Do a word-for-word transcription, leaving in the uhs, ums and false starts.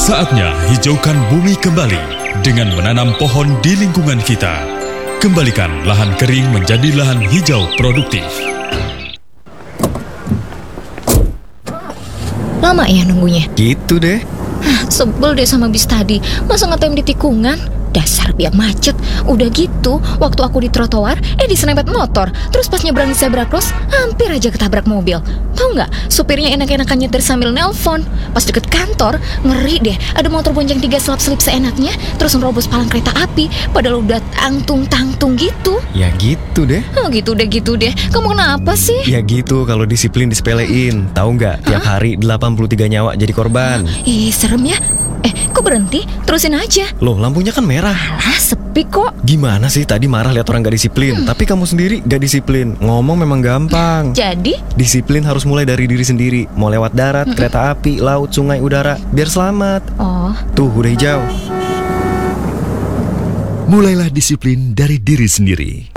Saatnya hijaukan bumi kembali dengan menanam pohon di lingkungan kita. Kembalikan lahan kering menjadi lahan hijau produktif. Lama ya nunggunya? Gitu deh. Hah, sebel deh sama bis tadi. Masa ngetem di tikungan? Dasar biang macet. Udah gitu, waktu aku di trotoar, eh diserempet motor. Terus pas nyebrang di zebra cross, hampir aja ketabrak mobil. Tahu nggak? Supirnya enak-enakan nyetir sambil nelpon. Pas deket kantor, ngeri deh. Ada motor bonceng tiga selap-selip seenaknya, terus nerobos palang kereta api. Padahal udah tangtung-tangtung gitu. Ya gitu deh. Oh gitu deh, gitu deh. Kamu kenapa sih? Ya gitu kalau disiplin disepelein. Tahu nggak? Tiap hari delapan puluh tiga nyawa jadi korban. Ih, serem ya. Eh, kok berhenti? Terusin aja. Loh, lampunya kan merah. Alah, sepi kok. Gimana sih tadi marah lihat orang gak disiplin, Hmm. tapi kamu sendiri gak disiplin. Ngomong memang gampang. Jadi? Disiplin harus mulai dari diri sendiri. Mau lewat darat, kereta api, laut, sungai, udara, biar selamat. Oh. Tuh, udah hijau. Mulailah disiplin dari diri sendiri.